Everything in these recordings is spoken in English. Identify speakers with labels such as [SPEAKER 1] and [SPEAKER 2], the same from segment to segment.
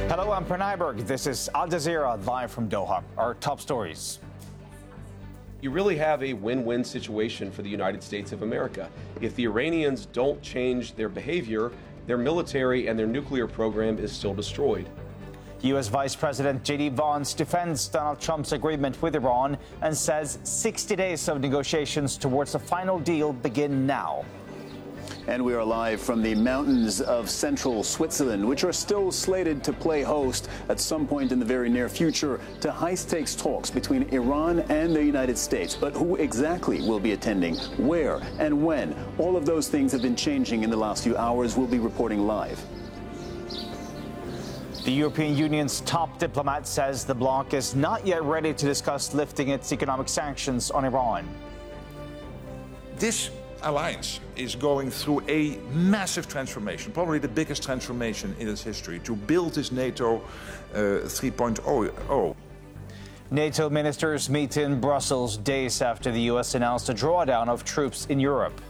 [SPEAKER 1] Hello, I'm Pranay Berg. This is Al Jazeera live from Doha. Our top stories.
[SPEAKER 2] You really have a win-win situation for the United States of America. If the Iranians don't change their behavior, their military and their nuclear program is still destroyed.
[SPEAKER 1] U.S. Vice President J.D. Vance defends Donald Trump's agreement with Iran and says 60 days of negotiations towards a final deal begin now.
[SPEAKER 3] And we are live from the mountains of central Switzerland, which are still slated to play host at some point in the very near future to high-stakes talks between Iran and the United States. But who exactly will be attending, where and when? All of those things have been changing in the last few hours. We'll be reporting live.
[SPEAKER 1] The European Union's top diplomat says the bloc is not yet ready to discuss lifting its economic sanctions on Iran.
[SPEAKER 4] This alliance is going through a massive transformation, probably the biggest transformation in its history, to build this NATO 3.0.
[SPEAKER 1] NATO ministers meet in Brussels days after the U.S. announced a drawdown of troops in Europe.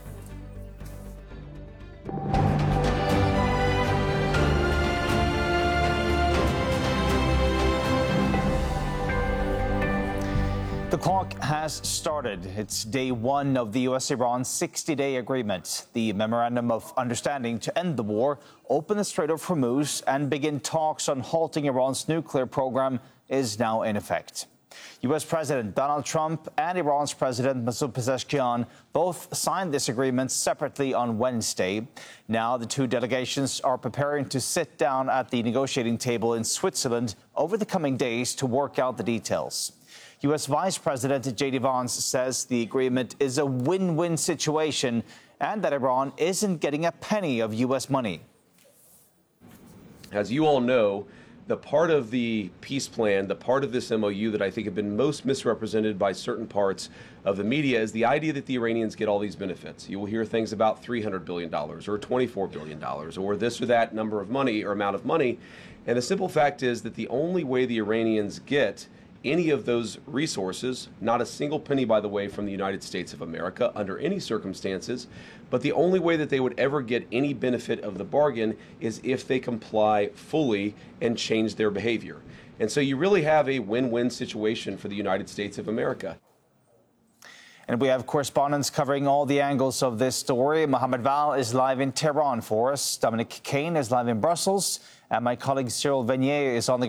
[SPEAKER 1] The clock has started. It's day one of the U.S.-Iran 60-day agreement. The memorandum of understanding to end the war, open the Strait of Hormuz, and begin talks on halting Iran's nuclear program is now in effect. U.S. President Donald Trump and Iran's President Masoud Pezeshkian both signed this agreement separately on Wednesday. Now the two delegations are preparing to sit down at the negotiating table in Switzerland over the coming days to work out the details. U.S. Vice President J.D. Vance says the agreement is a win-win situation and that Iran isn't getting a penny of U.S. money.
[SPEAKER 2] As you all know, the part of the peace plan, the part of this MOU that I think have been most misrepresented by certain parts of the media is the idea that the Iranians get all these benefits. You will hear things about $300 billion or $24 billion or this or that number of money or amount of money. And the simple fact is that the only way the Iranians get any of those resources, not a single penny, by the way, from the United States of America under any circumstances, but the only way that they would ever get any benefit of the bargain is if they comply fully and change their behavior. And so you really have a win-win situation for the United States of America.
[SPEAKER 1] And we have correspondents covering all the angles of this story. Mohammed Val is live in Tehran for us. Dominic Kane is live in Brussels. And my colleague Cyril Venier is on the